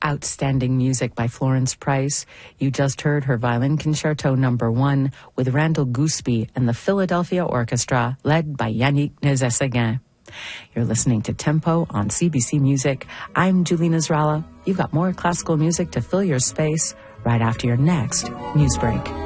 outstanding music by Florence Price. You just heard her Violin Concerto No. 1 with Randall Gooseby and the Philadelphia Orchestra, led by Yannick Nézet-Séguin. You're listening to Tempo on CBC Music. I'm Julene Israla. You've got more classical music to fill your space right after your next news break.